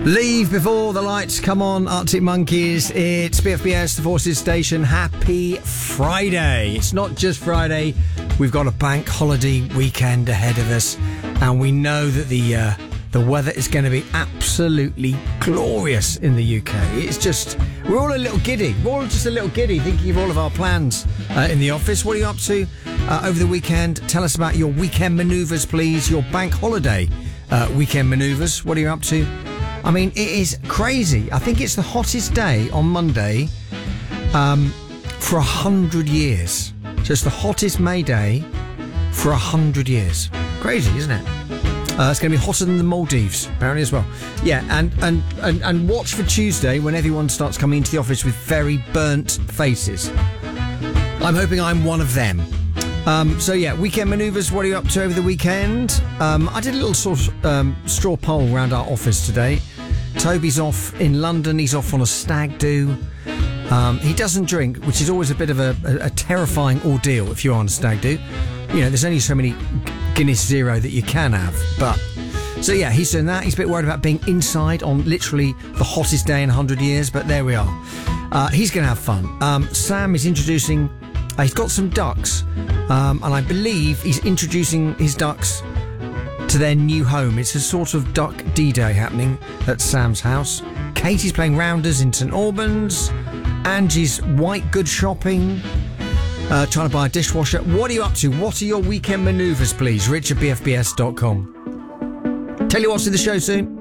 Leave before the lights come on, Arctic Monkeys. It's BFBS, the Forces Station. Happy Friday. It's not just Friday. We've got a bank holiday weekend ahead of us. And we know that the weather is going to be absolutely glorious in the UK. It's just, we're all a little giddy. We're all just a little giddy thinking of all of our plans in the office. What are you up to over the weekend? Tell us about your weekend manoeuvres, please. Your bank holiday weekend manoeuvres. What are you up to? I mean, it is crazy. I think it's the hottest day on Monday for 100 years. So it's the hottest May day for 100 years. Crazy, isn't it? It's going to be hotter than the Maldives, apparently, as well. Yeah, and watch for Tuesday when everyone starts coming into the office with very burnt faces. I'm hoping I'm one of them. So yeah, weekend manoeuvres, what are you up to over the weekend? I did a little sort of straw poll around our office today. Toby's off in London, he's off on a stag do. He doesn't drink, which is always a bit of a terrifying ordeal if you're on a stag do. You know, there's only so many Guinness Zero that you can have. But so yeah, he's doing that. He's a bit worried about being inside on literally the hottest day in 100 years, but there we are. He's going to have fun. Sam is introducing... he's got some ducks, and I believe he's introducing his ducks to their new home. It's a sort of duck D-Day happening at Sam's house. Katie's playing rounders in St Albans. Angie's white goods shopping, trying to buy a dishwasher. What are you up to? What are your weekend manoeuvres, please? Rich at bfbs.com. Tell you what's in the show soon.